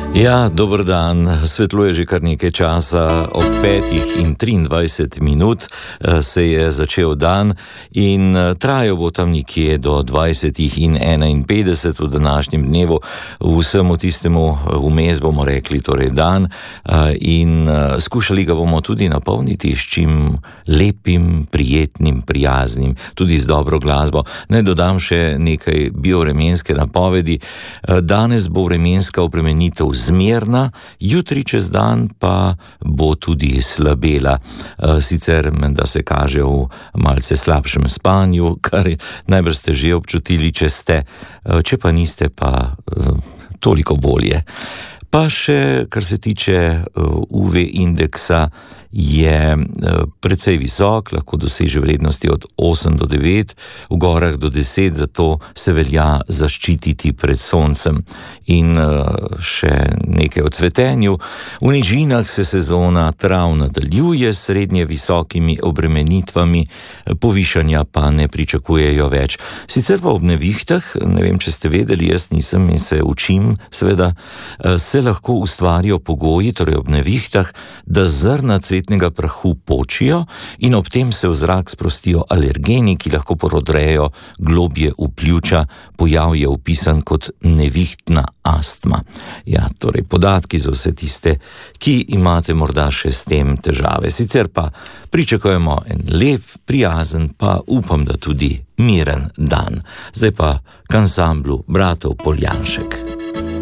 Ja, dober dan. Svetluje že kar nekaj časa. Ob 5:23 se je začel dan in trajal bo tam nekje do 20:51 v današnjem dnevu. Vsemu tistemu vmes bomo rekli torej dan in skušali ga bomo tudi napolniti s čim lepim, prijetnim, prijaznim, tudi z dobro glasbo. Naj dodam še nekaj biovremenske napovedi. Danes bo vremenska obremenitev zmerna, jutri čez dan pa bo tudi slabela. Sicer menda se kaže v malce slabšem spanju, kar najbrž ste že občutili, če ste, če pa niste, pa toliko bolje. Pa še, kar se tiče UV indeksa, je precej visok, lahko doseže vrednosti od 8 do 9, v gorah do 10, zato se velja zaščititi pred soncem. In še nekaj o cvetenju. V nižinah se sezona trav nadaljuje s srednje visokimi obremenitvami, povišanja pa ne pričakujejo več. Sicer pa ob nevihtah, ne vem, če ste vedeli, jaz nisem in se učim, seveda, se lahko ustvarijo pogoji, torej ob nevihtah, da zrna cvetnega prahu počijo in ob tem se v zrak sprostijo alergeni, ki lahko prodrejo globje v pljuča. Pojav je opisan kot nevihtna astma. Ja, torej podatki za vse tiste, ki imate morda še s tem težave. Sicer pa pričakujemo en lep, prijazen, pa upam, da tudi miren dan. Zdaj pa k ansamblu bratov Poljanšek.